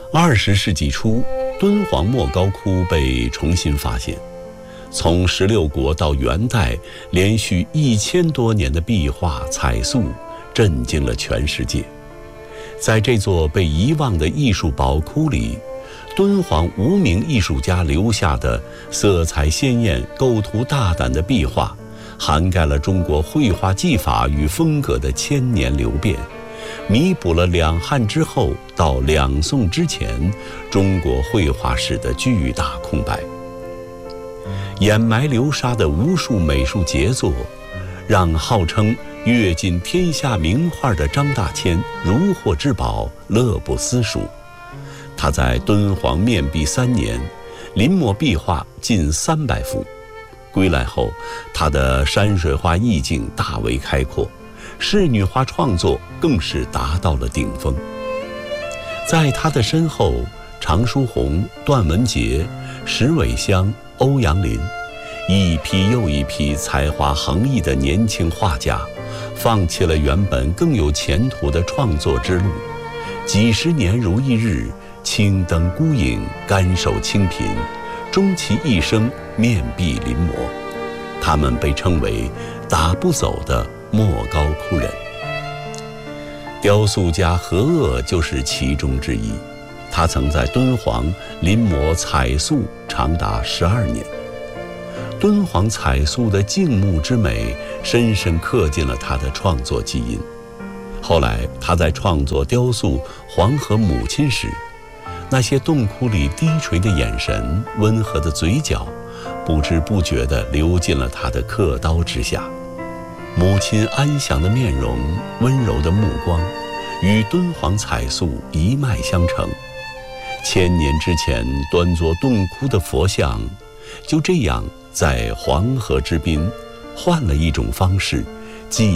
20世纪初，敦煌莫高窟被重新发现。从16国到元代，连续1000多年的壁画彩塑震惊了全世界。在这座被遗忘的艺术宝库里，敦煌无名艺术家留下的色彩鲜艳、构图大胆的壁画，涵盖了中国绘画技法与风格的千年流变，弥补了两汉之后到两宋之前中国绘画史的巨大空白。掩埋流沙的无数美术杰作，让号称阅尽天下名画的张大千如获至宝，乐不思蜀。他在敦煌面壁3年，临摹壁画近300幅。归来后，他的山水画意境大为开阔，仕女画创作更是达到了顶峰。在他的身后，常书鸿、段文杰、石伟香、欧阳林，一批又一批才华横溢的年轻画家，放弃了原本更有前途的创作之路，几十年如一日，青灯孤影，甘受清贫，终其一生面壁临摹。他们被称为打不走的莫高窟人。雕塑家何锷就是其中之一，他曾在敦煌临摹彩塑长达12年。敦煌彩塑的静穆之美深深刻进了他的创作基因。后来他在创作雕塑黄河母亲时，那些洞窟里低垂的眼神、温和的嘴角，不知不觉地流进了他的刻刀之下。母亲安详的面容、温柔的目光，与敦煌彩塑一脉相承。1000年之前端坐洞窟的佛像，就这样在黄河之滨，换了一种方式，既